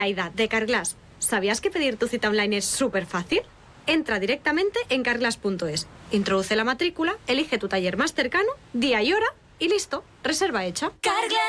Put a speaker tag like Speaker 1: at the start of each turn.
Speaker 1: Aida, de Carglass. ¿Sabías que pedir tu cita online es súper fácil? Entra directamente en carglass.es, introduce la matrícula, elige tu taller más cercano, día y hora y listo, reserva hecha.
Speaker 2: Carglass.